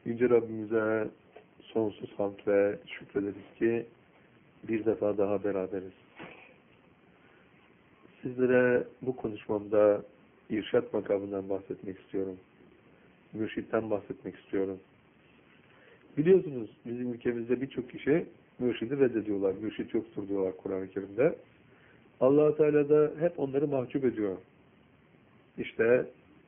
Yüce Rabbimize sonsuz hamd ve şükrederiz ki bir defa daha beraberiz. Sizlere bu konuşmamda irşad makamından bahsetmek istiyorum. Mürşitten bahsetmek istiyorum. Biliyorsunuz bizim ülkemizde birçok kişi mürşidi reddediyorlar. Mürşit yoktur diyorlar Kur'an-ı Kerim'de. Allah-u Teala da hep onları mahcup ediyor. İşte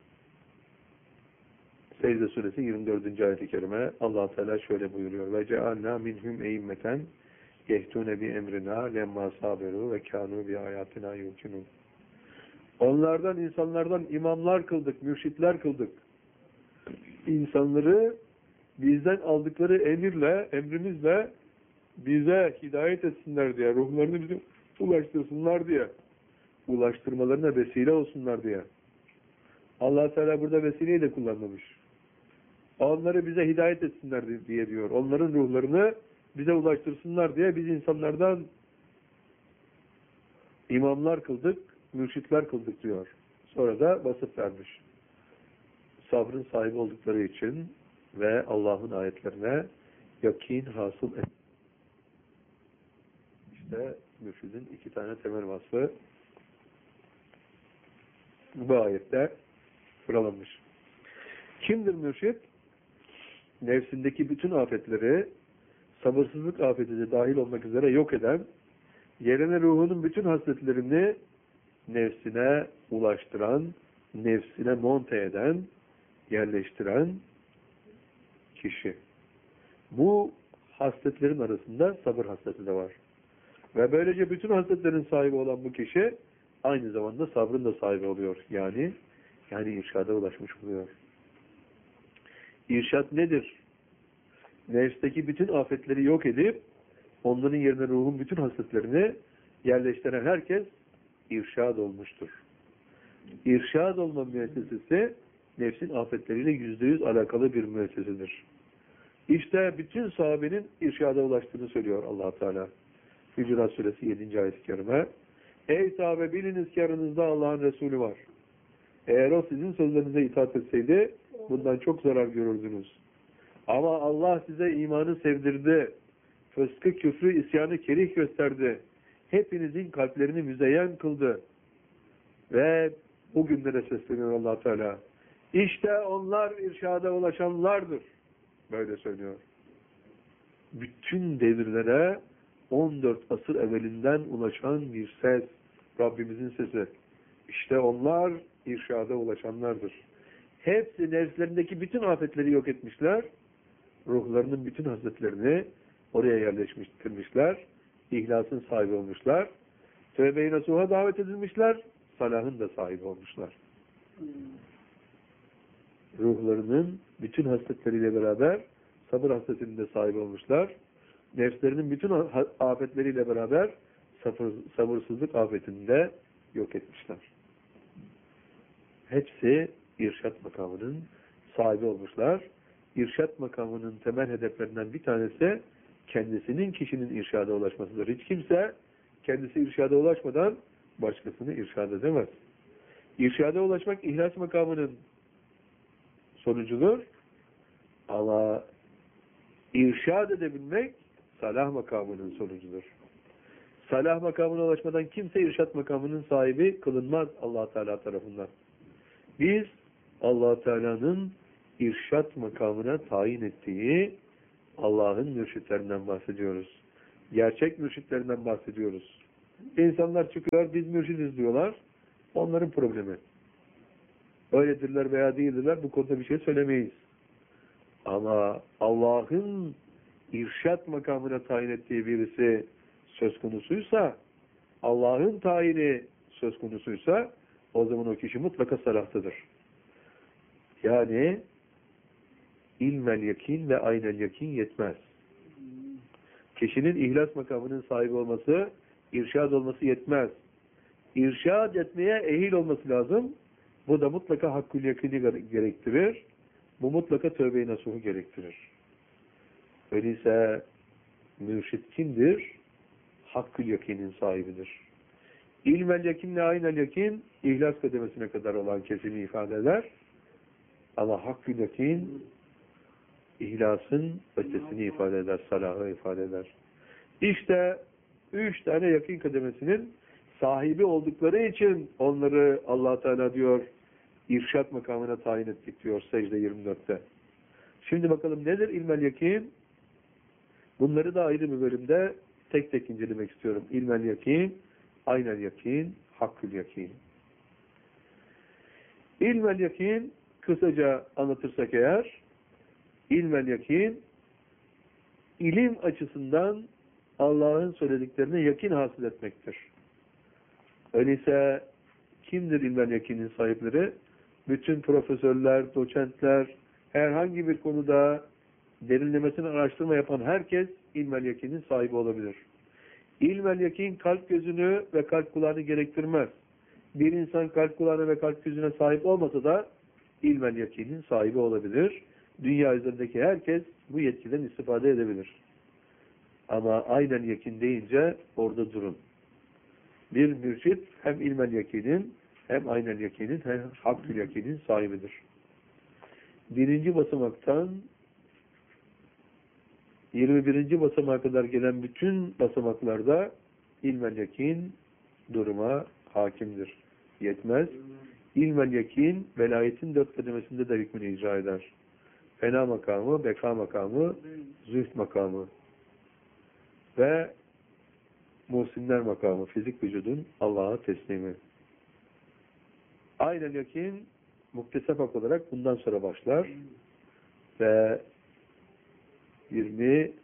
Secde Suresi 24. ayet-i kerime Allah-u Teala şöyle buyuruyor. Ve cealna minhum e'immeten yehtune bi emrina lemma saberu ve kanu bi ayatina yuqinun. Onlardan, insanlardan imamlar kıldık, mürşitler kıldık. İnsanları bizden aldıkları emrimizle bize hidayet etsinler diye, ruhlarını bize ulaştırsınlar diye, ulaştırmalarına vesile olsunlar diye. Allah Teala burada vesileyi de kullanmamış. Onları bize hidayet etsinler diye diyor. Onların ruhlarını bize ulaştırsınlar diye biz insanlardan imamlar kıldık, mürşitler kıldık diyor. Sonra da vasıf vermiş. Sabrın sahibi oldukları için ve Allah'ın ayetlerine yakin hasıl et. İşte mürşidin iki tane temel vasfı bu ayette sıralanmış. Kimdir mürşid? Nefsindeki bütün afetleri, sabırsızlık afeti de dahil olmak üzere yok eden, yerine ruhunun bütün hasletlerini nefsine ulaştıran, nefsine monte eden, yerleştiren kişi. Bu hasletlerin arasında sabır hasleti de var. Ve böylece bütün hasletlerin sahibi olan bu kişi aynı zamanda sabrın da sahibi oluyor. Yani irşada ulaşmış oluyor. İrşad nedir? Nefsteki bütün afetleri yok edip onların yerine ruhun bütün hasletlerini yerleştiren herkes irşad olmuştur. İrşad olma müessesesi nefsin afetleriyle %100 alakalı bir müessesedir. İşte bütün sahabenin irşada ulaştığını söylüyor Allah Teala. Hucurat Suresi 7. ayet-i kerime. Ey sahabe, biliniz ki aranızda Allah'ın Resulü var. Eğer o sizin sözlerinize itaat etseydi bundan çok zarar görürdünüz. Ama Allah size imanı sevdirdi. Fıskı, küfrü, isyanı kerih gösterdi. Hepinizin kalplerini müzeyyen kıldı. Ve bugünlere sesleniyor Allah Teala. İşte onlar irşada ulaşanlardır. Böyle söylüyor. Bütün devirlere 14 asır evvelinden ulaşan bir ses. Rabbimizin sesi. İşte onlar irşada ulaşanlardır. Hepsi nefslerindeki bütün afetleri yok etmişler. Ruhlarının bütün hazretlerini oraya yerleştirmişler. İhlasın sahibi olmuşlar. Tövbe-i nasuha davet edilmişler. Salahın da sahibi olmuşlar. Ruhlarının bütün hasletleriyle beraber sabır hasletinin de sahibi olmuşlar. Nefslerinin bütün afetleriyle beraber sabırsızlık afetini de yok etmişler. Hepsi irşad makamının sahibi olmuşlar. İrşad makamının temel hedeflerinden bir tanesi kendisinin, kişinin irşada ulaşmasıdır. Hiç kimse kendisi irşada ulaşmadan başkasını irşad edemez. İrşada ulaşmak ihlas makamının sonucudur. Ama irşad edebilmek salah makamının sonucudur. Salah makamına ulaşmadan kimse irşad makamının sahibi kılınmaz Allah Teala tarafından. Biz Allah Teala'nın irşad makamına tayin ettiği Allah'ın mürşitlerinden bahsediyoruz. Gerçek mürşitlerinden bahsediyoruz. İnsanlar çıkıyor, biz mürşidiz diyorlar. Onların problemi. Öyledirler veya değildirler, bu konuda bir şey söylemeyiz. Ama Allah'ın irşad makamına tayin ettiği birisi söz konusuysa, Allah'ın tayini söz konusuysa, o zaman o kişi mutlaka salahtadır. Yani ilmel yakin ve aynel yakin yetmez. Kişinin ihlas makamının sahibi olması, irşad olması yetmez. İrşad etmeye ehil olması lazım. Bu da mutlaka hakkül yakini gerektirir. Bu mutlaka tövbe-i nasuhu gerektirir. Öyleyse mürşid kimdir? Hakkül yakinin sahibidir. İlmel yakinle aynel yakin ihlas kademesine kadar olan kesimi ifade eder. Ama hakkül yakin ihlasın ötesini ifade eder, salahı ifade eder. İşte 3 tane yakın kademesinin sahibi oldukları için onları Allah Teala diyor irşat makamına tayin ettik diyor secde 24'te. Şimdi bakalım nedir ilmel yakin? Bunları da ayrı bir bölümde tek tek incelemek istiyorum. İlmel yakin, aynel yakin, hakkül yakin. İlmel yakin kısaca anlatırsak eğer, ilmel yakin ilim açısından Allah'ın söylediklerine yakin hasıl etmektir. Öyleyse kimdir ilmel yakinin sahipleri? Bütün profesörler, doçentler, herhangi bir konuda derinlemesine araştırma yapan herkes ilmel yakinin sahibi olabilir. İlmel yakin kalp gözünü ve kalp kulağını gerektirmez. Bir insan kalp kulağına ve kalp gözüne sahip olmasa da ilmel yakinin sahibi olabilir. Dünya üzerindeki herkes bu yetkiden istifade edebilir. Ama aynen yakin deyince orada durun. Bir mürşit hem ilmel yakinin hem aynen yakinin hem hakkül yakinin sahibidir. Birinci basamaktan 21. basamağa kadar gelen bütün basamaklarda ilmel yakin duruma hakimdir. Yetmez. İlmel yakin velayetin 4 kademesinde de hükmünü icra eder. Fena makamı, beka makamı, zühd makamı ve muhsinler makamı, fizik vücudun Allah'a teslimi. Aynen yakin muktesep hak olarak bundan sonra başlar ve 27.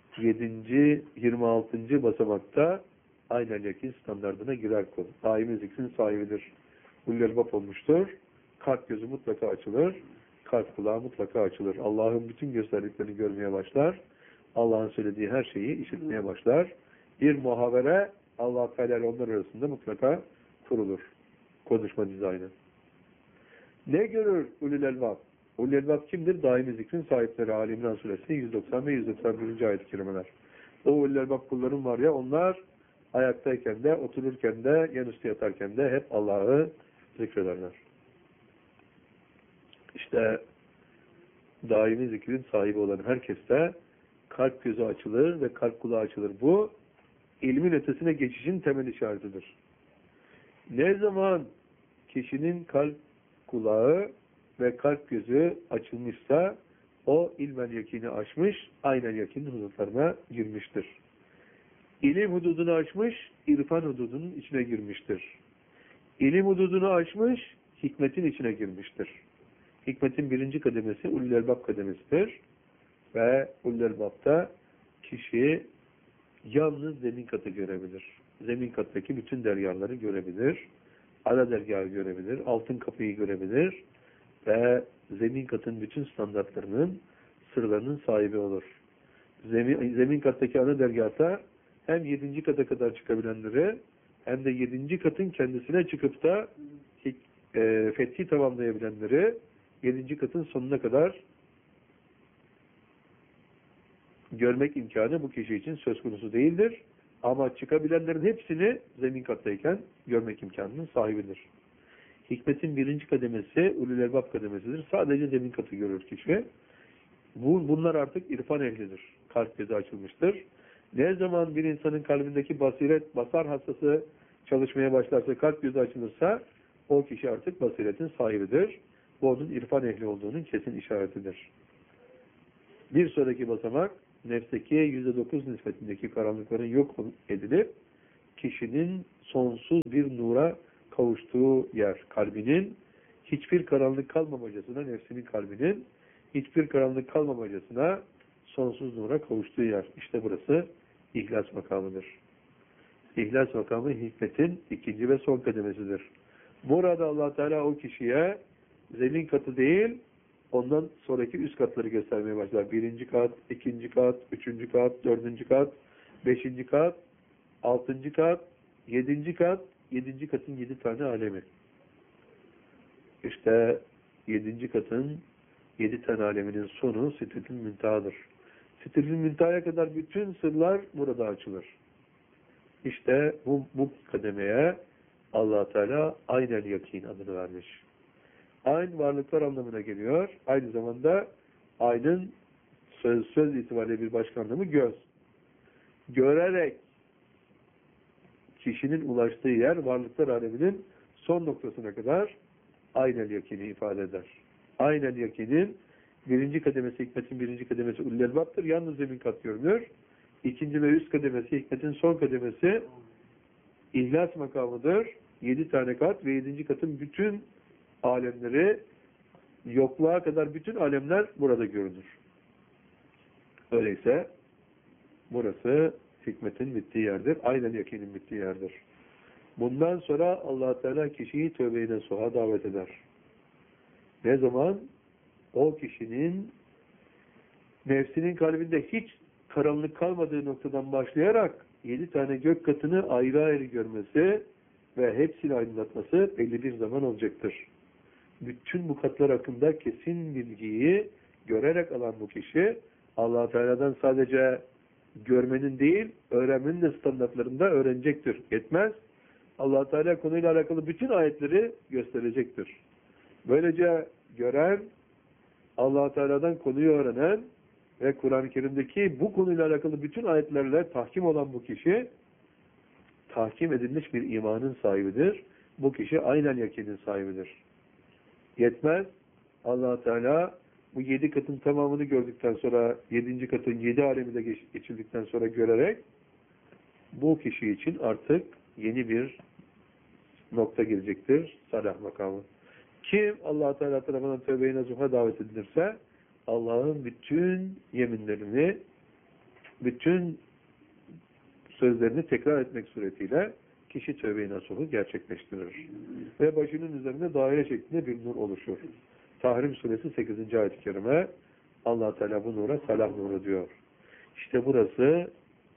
26. basamakta aynen yakin standardına girer kul. Daimi zikrin sahibidir. Ullelbap olmuştur. Kalp gözü mutlaka açılır. Kalp kulağı mutlaka açılır. Allah'ın bütün gösterdiklerini görmeye başlar. Allah'ın söylediği her şeyi işitmeye başlar. Bir muhavere Allah-u Teala ile onlar arasında mutlaka kurulur. Konuşma dizaynı. Ne görür Ulul-Elbab? Ulul-Elbab kimdir? Daimi zikrin sahipleri. Ali İmran Suresi 190 ve 191. ayet-i kerimeler. O Ulul-Elbab kulların var ya, onlar ayaktayken de, otururken de, yanüstü yatarken de hep Allah'ı zikrederler. İşte daimi zikrin sahibi olan herkeste kalp gözü açılır ve kalp kulağı açılır. Bu ilmin ötesine geçişin temel işaretidir. Ne zaman kişinin kalp kulağı ve kalp gözü açılmışsa o ilmen yakini aşmış, aynen yakinin hudutlarına girmiştir. İlim hududunu aşmış, irfan hududunun içine girmiştir. İlim hududunu aşmış, hikmetin içine girmiştir. Hikmetin 1. kademesi Ulul-Elbab kademesidir. Ve Ulul-Elbab'da kişi yalnız zemin katı görebilir. Zemin kattaki bütün deryaları görebilir. Ala dergahı görebilir. Altın kapıyı görebilir. Ve zemin katın bütün standartlarının, sırlarının sahibi olur. Zemin kattaki ana dergahta hem 7. kata kadar çıkabilenleri hem de 7. katın kendisine çıkıp da fethi tamamlayabilenleri 7. katın sonuna kadar görmek imkanı bu kişi için söz konusu değildir. Ama çıkabilenlerin hepsini zemin kattayken görmek imkanının sahibidir. Hikmetin 1. kademesi Ulul-Elbab kademesidir. Sadece zemin katı görür kişi. Bunlar artık irfan ehlidir. Kalp gözü açılmıştır. Ne zaman bir insanın kalbindeki basar hastası çalışmaya başlarsa, kalp gözü açılırsa o kişi artık basiretin sahibidir. Bu onun irfan ehli olduğunun kesin işaretidir. Bir sonraki basamak nefsteki %9 nispetindeki karanlıkların yok edilip kişinin sonsuz bir nura kavuştuğu yer. Kalbinin hiçbir karanlık kalmamacasına, nefsinin kalbinin hiçbir karanlık kalmamacasına sonsuz nura kavuştuğu yer. İşte burası İhlas makamıdır. İhlas makamı hikmetin 2. ve son kademesidir. Burada Allah Teala o kişiye zemin katı değil, ondan sonraki üst katları göstermeye başlar. 1. kat, 2. kat, 3. kat, 4. kat, 5. kat, 6. kat, 7. kat, 7. katın 7 tane alemi. İşte 7. katın 7 tane aleminin sonu Sidretül Münteha'dır. Sidretül Münteha'ya kadar bütün sırlar burada açılır. İşte bu kademeye Allah Teala aynel yakin adını vermiş. Ayn varlıklar anlamına geliyor. Aynı zamanda aynın söz itibariyle bir başka anlamı göz. Görerek kişinin ulaştığı yer varlıklar aleminin son noktasına kadar aynel yakini ifade eder. Aynel yakinin birinci kademesi, hikmetin birinci kademesi ulul elbaptır. Yalnız zemin kat görünür. İkinci ve üst kademesi, hikmetin son kademesi İhlas makamıdır. 7 tane kat ve 7. katın bütün alemleri, yokluğa kadar bütün alemler burada görünür. Öyleyse burası hikmetin bittiği yerdir. Aynen yakinin bittiği yerdir. Bundan sonra Allah Teala kişiyi tövbe-i nasuha davet eder. Ne zaman? O kişinin nefsinin kalbinde hiç karanlık kalmadığı noktadan başlayarak 7 tane gök katını ayrı ayrı görmesi ve hepsini aydınlatması belli bir zaman olacaktır. Bütün bu katlar hakkında kesin bilgiyi görerek alan bu kişi Allah Teala'dan sadece görmenin değil, öğrenmenin de standartlarında öğrenecektir. Yetmez. Allah Teala konuyla alakalı bütün ayetleri gösterecektir. Böylece gören, Allah Teala'dan konuyu öğrenen ve Kur'an-ı Kerim'deki bu konuyla alakalı bütün ayetlerle tahkim olan bu kişi tahkim edilmiş bir imanın sahibidir. Bu kişi aynen yakinin sahibidir. Yetmez. Allah Teala bu 7 katın tamamını gördükten sonra 7. katın 7 alemi de geçildikten sonra görerek bu kişi için artık yeni bir nokta gelecektir. Salah makamı. Kim Allah Teala tarafından tövbe-i nasuha davet edilirse Allah'ın bütün yeminlerini, bütün sözlerini tekrar etmek suretiyle kişi tövbe-i nasuhu gerçekleştirir. Ve başının üzerinde daire şeklinde bir nur oluşur. Tahrim suresi 8. ayet-i kerime Allah Teala bu nura salah nuru diyor. İşte burası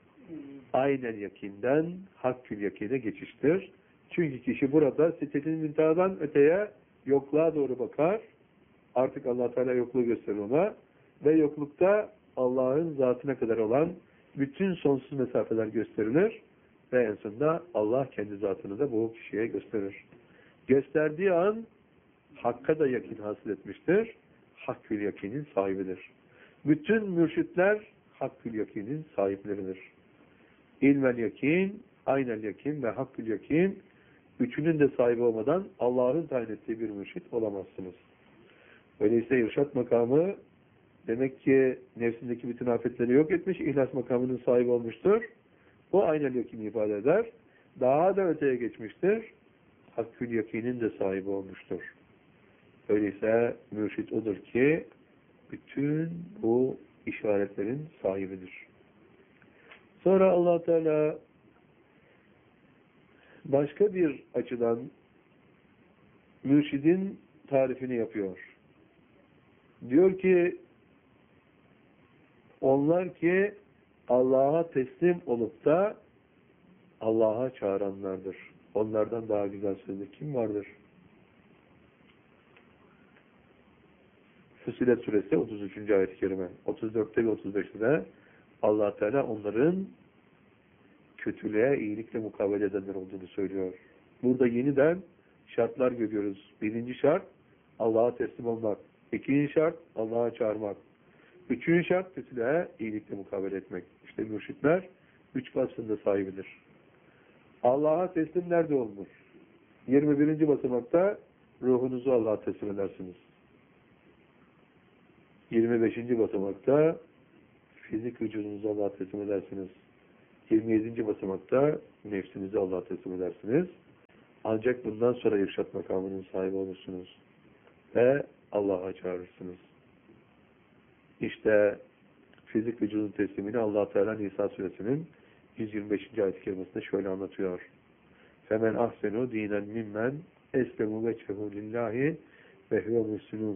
aynen yakinden hakkül yakine geçiştir. Çünkü kişi burada sitetin müntahadan öteye yokluğa doğru bakar. Artık Allah Teala yokluğu gösterir ona. Ve yoklukta Allah'ın zatına kadar olan bütün sonsuz mesafeler gösterilir. Ve en sonunda Allah kendi zatını da bu kişiye gösterir. Gösterdiği an Hakk'a da yakin hasıl etmiştir. Hakkül yakinin sahibidir. Bütün mürşitler Hakkül yakinin sahipleridir. İlmel yakin, aynel yakin ve hakkül yakin üçünün de sahibi olmadan Allah'ın tayin ettiği bir mürşit olamazsınız. Öyleyse irşat makamı demek ki nefsindeki bütün afetleri yok etmiş, ihlas makamının sahibi olmuştur. Bu aynel yakini ifade eder. Daha da öteye geçmiştir. Hakkül yakinin de sahibi olmuştur. Öyleyse mürşit odur ki bütün bu işaretlerin sahibidir. Sonra Allah Teala başka bir açıdan mürşidin tarifini yapıyor. Diyor ki onlar ki Allah'a teslim olup da Allah'a çağıranlardır. Onlardan daha güzel sözü kim vardır? Füssilet suresi 33. ayet-i kerime. 34'te ve 35'te de Allah Teala onların kötülüğe iyilikle mukabele edenler olduğunu söylüyor. Burada yeniden şartlar görüyoruz. Birinci şart Allah'a teslim olmak. İkinci şart Allah'a çağırmak. Üçüncü şart kötülüğe iyilikle mukabele etmek. İşte mürşitler 3 vasfında sahibidir. Allah'a teslim nerede olmuş? 21. basamakta ruhunuzu Allah'a teslim edersiniz. 25. basamakta fizik vücudunuzu Allah'a teslim edersiniz. 27. basamakta nefsinizi Allah'a teslim edersiniz. Ancak bundan sonra irşat makamının sahibi olursunuz. Ve Allah'a çağırırsınız. İşte fizik vücudun teslimini Allah Teala Nisa suresinin 125. ayet-i kerimesinde şöyle anlatıyor. Femen ahsenu dinen mimmen eslemu vechehu lillahi ve huve muhsinun.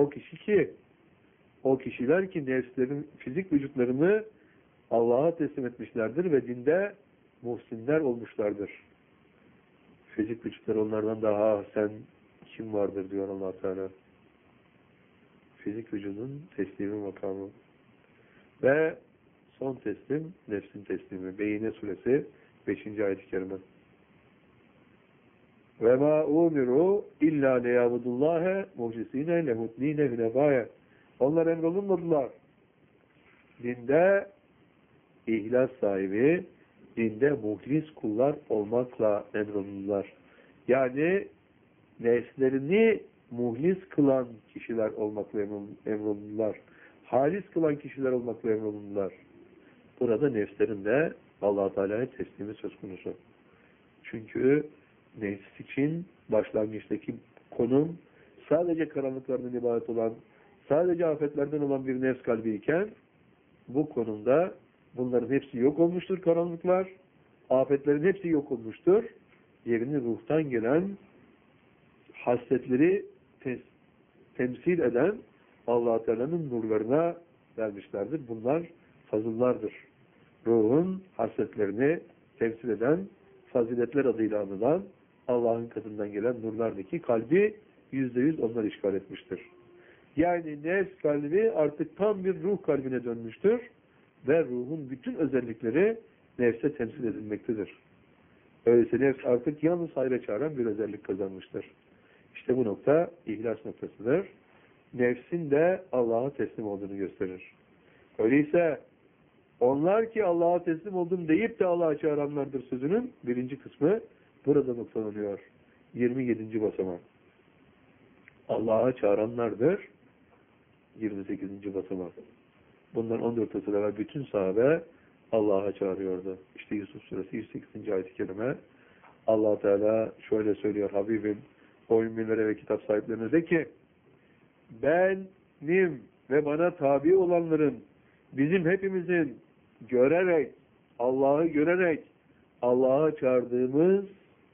O kişiler ki nefslerin, fizik vücutlarını Allah'a teslim etmişlerdir ve dinde muhsinler olmuşlardır. Fizik vücutlar onlardan daha sen kim vardır diyor Allah Teala. Fizik vücudun teslimi makamı. Ve son teslim, nefsin teslimi. Beyine suresi 5. ayet-i kerime. Ve ma umiru illa leyabudullâhe muhcisîne lehudnîne hünebâye. Onlar emrolunmadılar. dinde ihlas sahibi, dinde muhlis kullar olmakla emrolundular. Yani nefslerini muhlis kılan kişiler olmakla emrolundular. Halis kılan kişiler olmakla emrolundular. Burada nefslerin de Allah-u Teala'ya teslimi söz konusu. Çünkü nefs için başlangıçtaki konum sadece karanlıklardan ibaret olan, sadece afetlerden olan bir nefs kalbi iken bu konumda bunların hepsi yok olmuştur, karanlıklar. Afetlerin hepsi yok olmuştur. Yerini ruhtan gelen hasletleri temsil eden Allah-u Teala'nın nurlarına vermişlerdir. Bunlar fazıllardır. Ruhun hasletlerini temsil eden, faziletler adıyla anılan Allah'ın katından gelen nurlardaki kalbi %100 onlar işgal etmiştir. Yani nefs kalbi artık tam bir ruh kalbine dönmüştür ve ruhun bütün özellikleri nefse temsil edilmektedir. Öyleyse nefs artık yalnız hayra çağıran bir özellik kazanmıştır. İşte bu nokta ihlas noktasıdır. Nefsin de Allah'a teslim olduğunu gösterir. Öyleyse onlar ki Allah'a teslim oldum deyip de Allah'a çağıranlardır sözünün birinci kısmı burada noktalanıyor. 27. basamak. Allah'a çağıranlardır 28. basamak. Bundan 14 asır evvel bütün sahabe Allah'a çağırıyordu. İşte Yusuf suresi 108. ayet-i kerime Allah Teala şöyle söylüyor: Habibim o müminlere ve kitap sahiplerine de ki benim ve bana tabi olanların, bizim hepimizin görerek, Allah'ı görerek Allah'a çağırdığımız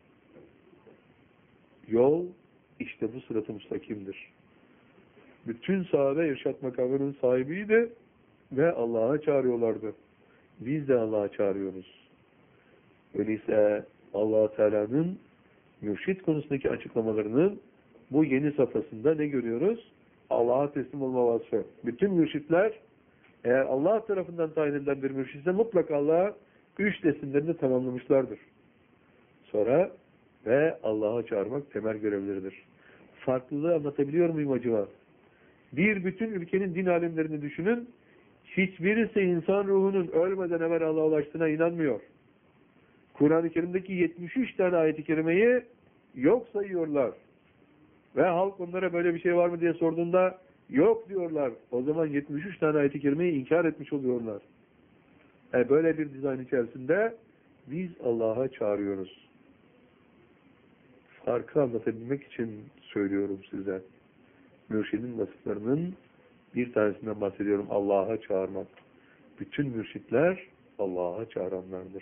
yol işte bu sırat-ı müstakimdir. Bütün sahabe irşad makamının sahibiydi ve Allah'a çağırıyorlardı. Biz de Allah'a çağırıyoruz. Öyleyse Allah Teala'nın mürşid konusundaki açıklamalarının bu yeni safhasında ne görüyoruz? Allah'a teslim olma vasfı. Bütün mürşitler eğer Allah tarafından tayin edilen bir mürşitse mutlaka Allah'a 3 resimlerini tamamlamışlardır. Sonra ve Allah'a çağırmak temel görevleridir. Farklılığı anlatabiliyor muyum acaba? Bir bütün ülkenin din alimlerini düşünün. Hiçbirisi insan ruhunun ölmeden evvel Allah'a ulaştığına inanmıyor. Kur'an-ı Kerim'deki 73 tane ayet-i kerimeyi yok sayıyorlar. Ve halk onlara böyle bir şey var mı diye sorduğunda yok diyorlar. O zaman 73 tane ayet-i kerimeyi inkar etmiş oluyorlar. Böyle bir dizayn içerisinde biz Allah'a çağırıyoruz. Farkı anlatabilmek için söylüyorum size. Mürşidin vasıflarının bir tanesinden bahsediyorum. Allah'a çağırmak. Bütün mürşitler Allah'a çağıranlardır.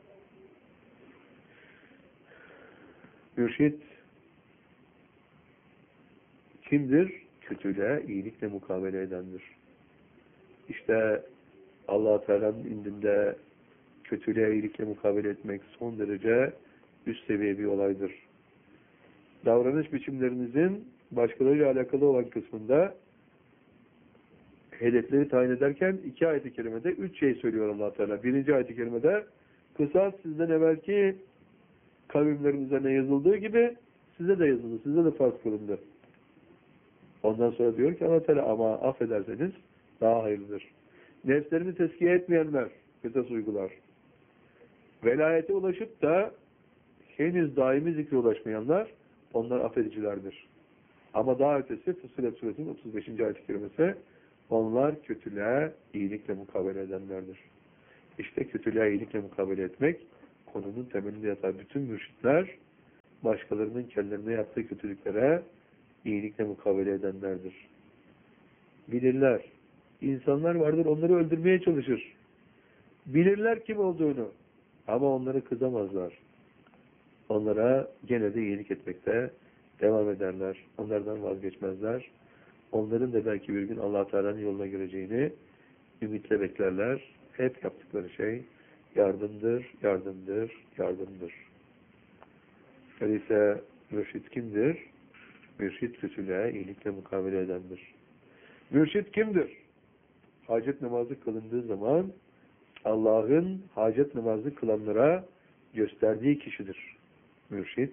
Mürşid kimdir? Kötülüğe iyilikle mukabele edendir. İşte Allah Teala'nın indinde kötülüğe iyilikle mukabele etmek son derece üst seviye bir olaydır. Davranış biçimlerinizin başkalarıyla alakalı olan kısmında hedefleri tayin ederken 2 ayet-i kerimede 3 şey söylüyor Allah Teala. 1. ayet-i kerimede kısas sizden evvelki kavimlerin üzerine yazıldığı gibi size de yazıldı, size de farz kılındı. Ondan sonra diyor ki Allah Teala ama affederseniz daha hayırlıdır. Nefslerini tezkiye etmeyenler kısas uygular. Velayete ulaşıp da henüz daimi zikre ulaşmayanlar onlar affedicilerdir. Ama daha ötesi Fussilet Suresi'nin 35. ayet-i kerimesi onlar kötülüğe iyilikle mukabele edenlerdir. İşte kötülüğe iyilikle mukabele etmek konunun temelinde yatar. Bütün mürşitler başkalarının kendilerine yaptığı kötülüklere iyilikle mukabele edenlerdir. Bilirler. İnsanlar vardır onları öldürmeye çalışır. Bilirler kim olduğunu. Ama onları kızamazlar. Onlara gene de iyilik etmekte devam ederler. Onlardan vazgeçmezler. Onların da belki bir gün Allah Teala'nın yoluna gireceğini ümitle beklerler. Hep yaptıkları şey yardımdır, yardımdır, yardımdır. Öyleyse mürşid kimdir? Mürşid kötülüğe iyilikle mukabele edendir. Mürşid kimdir? Hacet namazı kılındığı zaman Allah'ın hacet namazı kılanlara gösterdiği kişidir. Mürşid.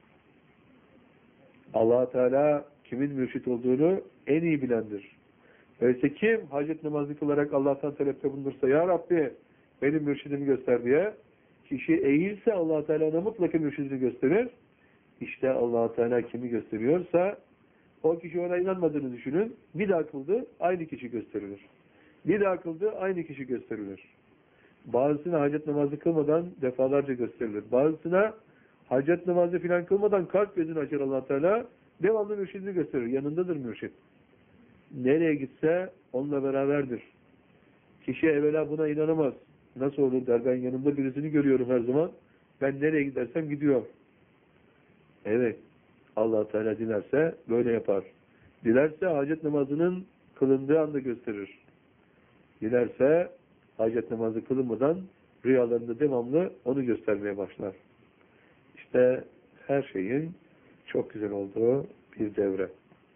Allah Teala kimin mürşid olduğunu en iyi bilendir. Öyleyse kim hacet namazı kılarak Allah'tan talepte bulunursa, ya Rabbi benim mürşidimi göster diye, kişi eğilse Allah Teala ona mutlaka mürşidini gösterir. İşte Allah Teala kimi gösteriyorsa o kişi ona inanmadığını düşünün. Bir daha kıldı, aynı kişi gösterilir. Bir daha kıldı, aynı kişi gösterilir. Bazısına hacet namazı kılmadan defalarca gösterilir. Bazısına hacet namazı filan kılmadan kalp gözünü açar Allah Teala, devamlı mürşidini gösterir. Yanındadır mürşid. Nereye gitse onunla beraberdir. Kişi evvela buna inanamaz. Nasıl olur der, ben yanımda birisini görüyorum her zaman. Ben nereye gidersem gidiyor. Evet. Allah Teala dilerse böyle yapar. Dilerse hacet namazının kılındığı anda gösterir. Dilerse hacet namazı kılınmadan rüyalarında devamlı onu göstermeye başlar. İşte her şeyin çok güzel olduğu bir devre.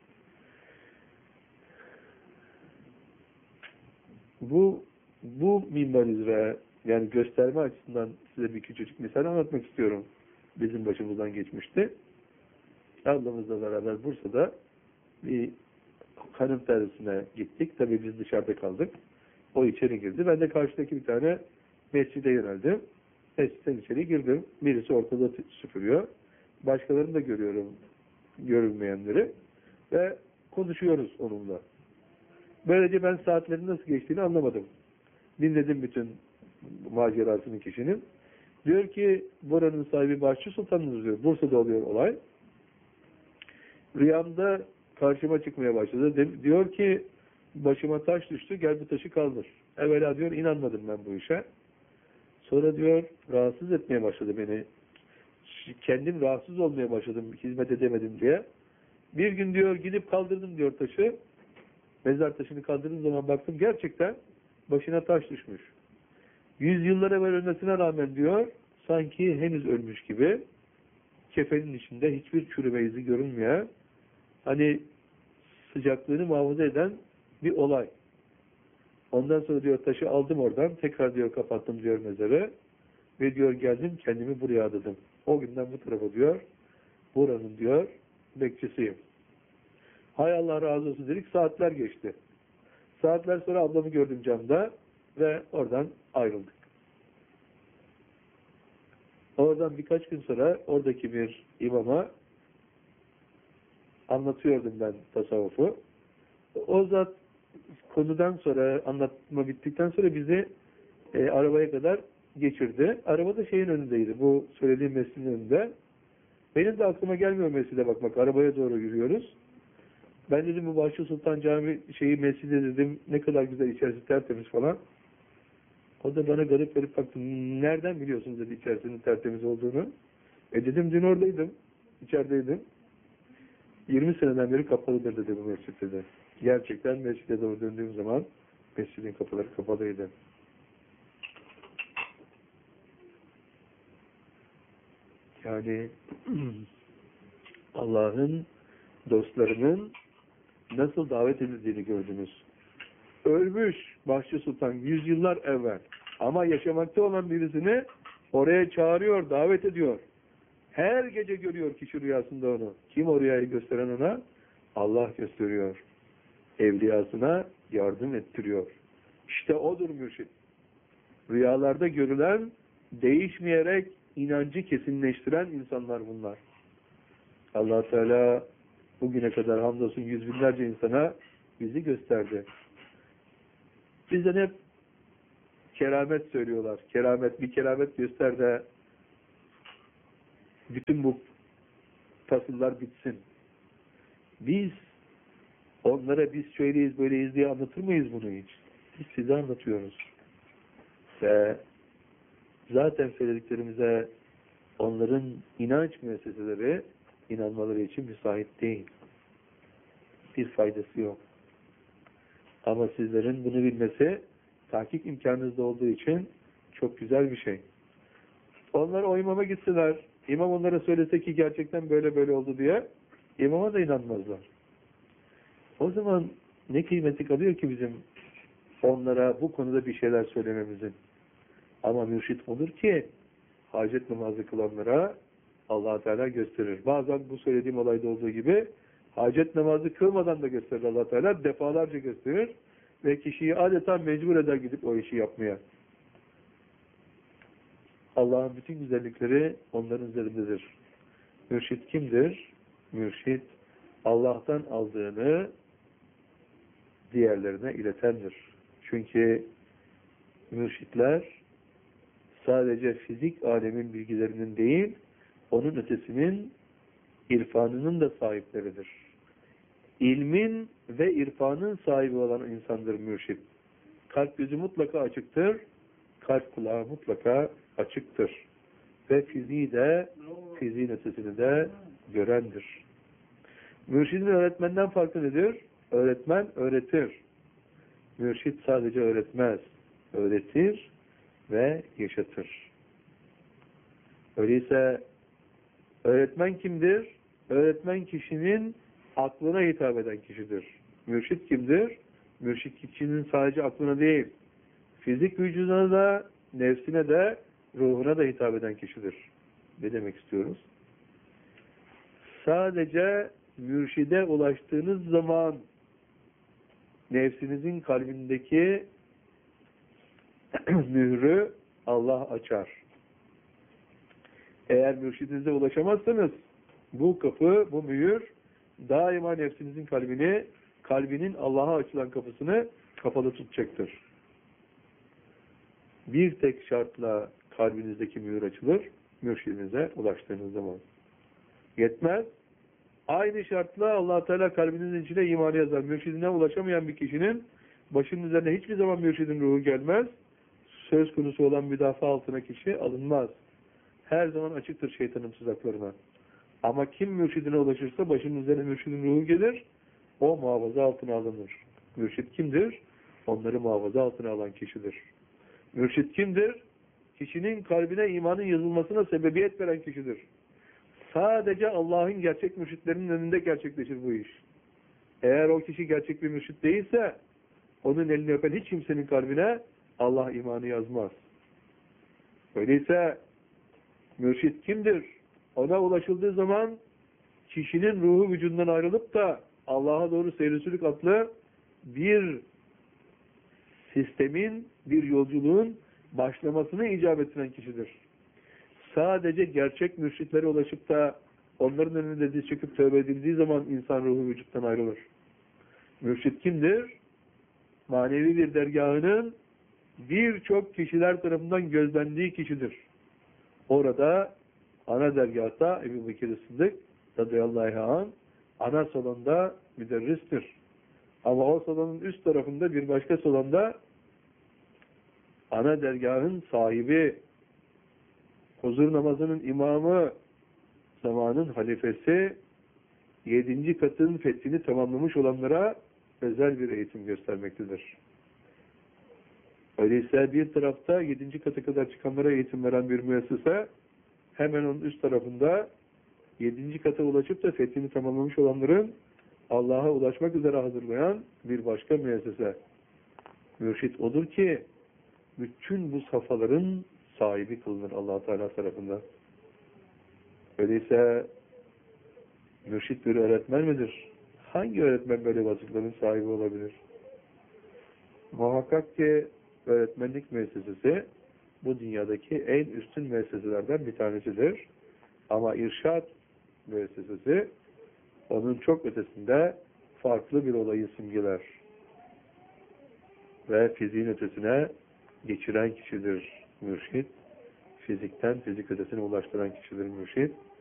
Bu minber üzere, yani gösterme açısından size bir küçücük misal anlatmak istiyorum. Bizim başımızdan geçmişti. Ablamızla beraber Bursa'da bir hanım terlisine gittik. Tabii biz dışarıda kaldık. O içeri girdi. Ben de karşıdaki bir tane mescide yöneldim. Mescitten içeri girdim. Birisi ortada süpürüyor. Başkalarını da görüyorum, görünmeyenleri. Ve konuşuyoruz onunla. Böylece ben saatlerin nasıl geçtiğini anlamadım. Dinledim bütün macerasını kişinin. Diyor ki buranın sahibi Başçı Sultanımız diyor. Bursa'da oluyor olay. Rüyamda karşıma çıkmaya başladı. Diyor ki başıma taş düştü, gel bu taşı kaldır. Evvela diyor inanmadım ben bu işe. Sonra diyor rahatsız etmeye başladı beni. Kendim rahatsız olmaya başladım hizmet edemedim diye. Bir gün diyor gidip kaldırdım diyor taşı. Mezar taşını kaldırdığım zaman baktım gerçekten başına taş düşmüş. 100 yıllar evvel ölmesine rağmen diyor sanki henüz ölmüş gibi kefenin içinde hiçbir çürüme izi görünmeyen, hani sıcaklığını muhafaza eden bir olay. Ondan sonra diyor taşı aldım oradan, tekrar diyor kapattım diyor mezarı ve diyor geldim kendimi buraya adadım. O günden bu tarafa diyor buranın diyor bekçisiyim. Hay Allah razı olsun dedik, saatler geçti. Saatler sonra ablamı gördüm camda ve oradan ayrıldık. Oradan birkaç gün sonra oradaki bir imama anlatıyordum ben tasavvufu. O zat konudan sonra, anlatma bittikten sonra bizi arabaya kadar geçirdi. Araba da şeyin önündeydi, bu söylediğim mescidin önünde. Benim de aklıma gelmiyor mescide bakmak, arabaya doğru yürüyoruz. Ben dedim bu Başçı Sultan Camii mescidi dedim, ne kadar güzel, içerisi tertemiz falan. O da bana garip garip baktı. Nereden biliyorsunuz dedi içerisinin tertemiz olduğunu. Dedim dün oradaydım, içerideydim. 20 seneden beri kapalıdır dedi bu mescid dedi. Gerçekten mescide doğru döndüğüm zaman mescidin kapıları kapalıydı. Yani Allah'ın dostlarının nasıl davet edildiğini gördünüz. Ölmüş Başçı Sultan 100 yıllar evvel ama yaşamakta olan birisini oraya çağırıyor, davet ediyor. Her gece görüyor kişi rüyasında onu. Kim o rüyayı gösteren ona? Allah gösteriyor. Evliyasına yardım ettiriyor. İşte odur mürşid. Rüyalarda görülen, değişmeyerek inancı kesinleştiren insanlar bunlar. Allah Teala bugüne kadar hamdolsun yüz binlerce insana bizi gösterdi. Bizden hep keramet söylüyorlar. Keramet, bir keramet göster de bütün bu fasıllar bitsin. Biz onlara biz şöyleyiz böyleyiz diye anlatır mıyız bunu hiç? Biz size anlatıyoruz. Ve zaten söylediklerimize onların inanç müesseseleri inanmaları için müsait değil. Bir faydası yok. Ama sizlerin bunu bilmesi tahkik imkanınızda olduğu için çok güzel bir şey. Onlar o imama gitseler, imam onlara söylese ki gerçekten böyle böyle oldu diye, imama da inanmazlar. O zaman ne kıymeti kalıyor ki bizim onlara bu konuda bir şeyler söylememizin? Ama mürşid olur ki hacet namazı kılanlara Allah Teala gösterir. Bazen bu söylediğim olayda olduğu gibi Hacet namazı kılmadan da gösterir Allah Teala. Defalarca gösterir. Ve kişiyi adeta mecbur eder gidip o işi yapmaya. Allah'ın bütün güzellikleri onların üzerindedir. Mürşit kimdir? Mürşit, Allah'tan aldığını diğerlerine iletendir. Çünkü mürşitler sadece fizik alemin bilgilerinin değil, onun ötesinin irfanının da sahipleridir. İlmin ve irfanın sahibi olan insandır mürşit. Kalp gözü mutlaka açıktır, kalp kulağı mutlaka açıktır. Ve fiziğin ötesini de görendir. Mürşidin öğretmenden farkı nedir? Öğretmen öğretir. Mürşit sadece öğretmez, öğretir ve yaşatır. Öyleyse öğretmen kimdir? Öğretmen kişinin aklına hitap eden kişidir. Mürşit kimdir? Mürşit kişinin sadece aklına değil, fizik vücuduna da, nefsine de, ruhuna da hitap eden kişidir. Ne demek istiyoruz? Sadece mürşide ulaştığınız zaman nefsinizin kalbindeki mührü Allah açar. Eğer mürşidinize ulaşamazsanız bu kapı, bu mühür daima nefsinizin kalbinin Allah'a açılan kapısını kapalı tutacaktır. Bir tek şartla kalbinizdeki mühür açılır, mürşidinize ulaştığınız zaman. Yetmez. Aynı şartla Allah Teala kalbinizin içine imanı yazar. Mürşidine ulaşamayan bir kişinin başının üzerine hiçbir zaman mürşidin ruhu gelmez. Söz konusu olan müdafaa altına kişi alınmaz. Her zaman açıktır şeytanın tuzaklarına. Ama kim mürşidine ulaşırsa başının üzerine mürşidin ruhu gelir, o muhafaza altına alınır. Mürşid kimdir? Onları muhafaza altına alan kişidir. Mürşid kimdir? Kişinin kalbine imanın yazılmasına sebebiyet veren kişidir. Sadece Allah'ın gerçek mürşitlerinin önünde gerçekleşir bu iş. Eğer o kişi gerçek bir mürşit değilse, onun elini öpen hiç kimsenin kalbine Allah imanı yazmaz. Öyleyse mürşit kimdir? Ona ulaşıldığı zaman kişinin ruhu vücudundan ayrılıp da Allah'a doğru seyrisülük adlı bir sistemin, bir yolculuğun başlamasını icap ettiren kişidir. Sadece gerçek mürşitlere ulaşıp da onların önünde diz çöküp tövbe edildiği zaman insan ruhu vücuttan ayrılır. Mürşit kimdir? Manevi bir dergahının birçok kişiler tarafından gözlendiği kişidir. Orada ana dergahta Ebu Bekir Sıddık radıyallahu anh ana salonda müderristir. Ama o salonun üst tarafında bir başka salonda ana dergahın sahibi, huzur namazının imamı, zamanın halifesi, 7. katın fethini tamamlamış olanlara özel bir eğitim göstermektedir. Öyleyse bir tarafta 7. katı kadar çıkanlara eğitim veren bir müessese, hemen onun üst tarafında 7. kata ulaşıp da fethini tamamlamış olanların Allah'a ulaşmak üzere hazırlayan bir başka müessese. Mürşit odur ki bütün bu safhaların sahibi kılınır Allah Teala tarafından. Öyleyse mürşit bir öğretmen midir? Hangi öğretmen böyle vasıfların sahibi olabilir? Muhakkak ki öğretmenlik müessesesi bu dünyadaki en üstün müesseselerden bir tanesidir. Ama irşad müessesesi onun çok ötesinde farklı bir olayı simgeler. Ve fiziğin ötesine geçiren kişidir mürşid. Fizikten fizik ötesine ulaştıran kişidir mürşid.